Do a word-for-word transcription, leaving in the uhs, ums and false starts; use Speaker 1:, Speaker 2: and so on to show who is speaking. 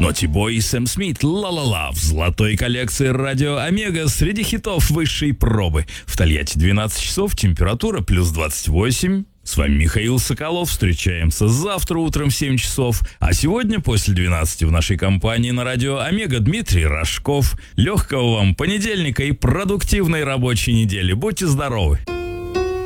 Speaker 1: Ноти Бой и Сэм Смит «Ла-ла-ла» в золотой коллекции радио Омега среди хитов высшей пробы. В Тольятти двенадцать часов, температура плюс двадцать восемь. С вами Михаил Соколов. Встречаемся завтра утром в семь часов. А сегодня после двенадцати в нашей компании на радио Омега Дмитрий Рожков. Легкого вам понедельника и продуктивной рабочей недели. Будьте здоровы!